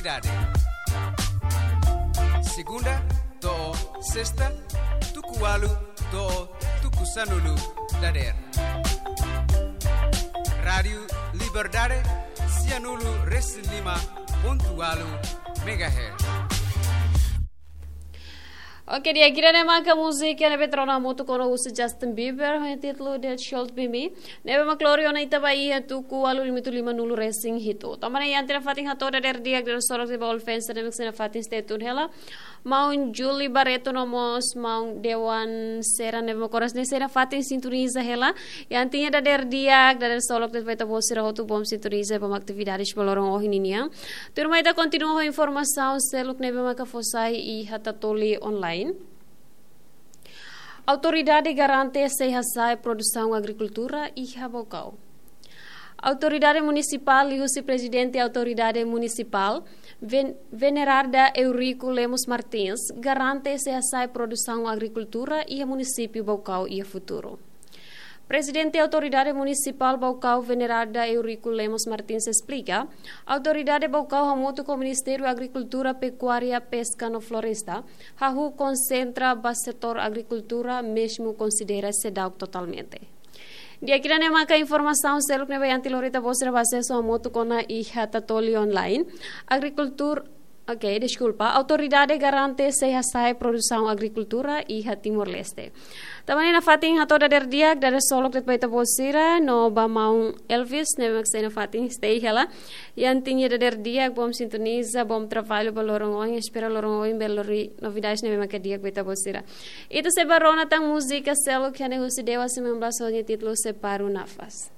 atividade. Segunda, do sexta, tukualu, do tukusanulu, dader. Rádio Liberdade, Cianulu, Resilima, pontualu, megahertz. Oke, dia kira nama ke musik yang lebih terkenal moto kono usi Justin Bieber yang titlu Dead Should Be Me. Nebe maklorio na ita bai hatu ku alu limitu 5-0 racing hito. Tamana yang tidak fating hato da der dia der sorok di ball fans dan mixena fating stetun hela. Maun Julie Barreto nomos maun Dewan Sera nebe makoras ne sera fating sinturiza hela. Yang tinya da der dia der sorok de peta bosira hotu bom sinturiza bom aktividades balorong ohininia. Turma ita continua informação seluk nebe makafosai I hatatoli online. Autoridade garante a produção agricultura e rabocau. Autoridade municipal e o presidente da autoridade municipal, Venerada Eurico Lemos Martins, garante a produção agricultura e a município Bocau e a futuro. Presidente da Autoridade Municipal Baucau, Venerada Eurico Lemos Martins, explica: a Autoridade Baucau hamuto com o Ministério da Agricultura, Pecuária, Pesca no Floresta, hahu concentra o setor agricultura, mesmo considera sedau totalmente. Dia kira ne maka informação seluk ne bayanti lorita bosra baseso hamuto kona iha tatoli online. Desculpa. Autoridade garante a produção agricultura e a Timor-Leste. Também na fating hato da dia da solok det baita bosira no ba maung Elvis ne maxena fating stay hela. Yang tinha da dia bom sintoniza bom trabalho balorong espera lorong belori novidades ne maka dia baita bosira. Itu se barona tang música selok que ne usidewa se memblaso título Separo Nafas.